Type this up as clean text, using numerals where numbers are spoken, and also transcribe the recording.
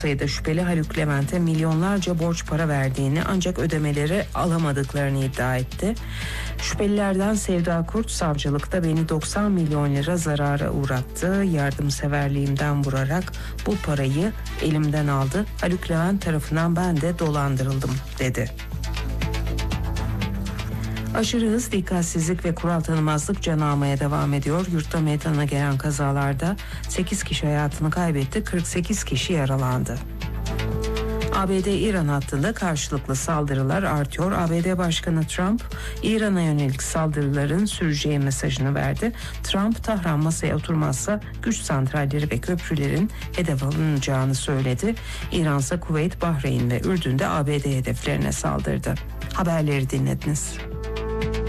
sayıda şüpheli Haluk Levent'e milyonlarca borç para verdiğini ancak ödemeleri alamadıklarını iddia etti. Şüphelilerden Sevda Kurt, savcılıkta beni 90 milyon lira zarara uğrattı. Yardımseverliğimden vurarak bu parayı elimden aldı. Haluk Levent tarafından ben de dolandırıldım dedi. Aşırı hız, dikkatsizlik ve kural tanımazlık can almaya devam ediyor. Yurtta meydana gelen kazalarda 8 kişi hayatını kaybetti, 48 kişi yaralandı. ABD-İran hattında karşılıklı saldırılar artıyor. ABD Başkanı Trump, İran'a yönelik saldırıların süreceği mesajını verdi. Trump, Tahran masaya oturmazsa güç santralleri ve köprülerin hedef alınacağını söyledi. İran ise Kuveyt, Bahreyn ve Ürdün'de ABD hedeflerine saldırdı. Haberleri dinlediniz.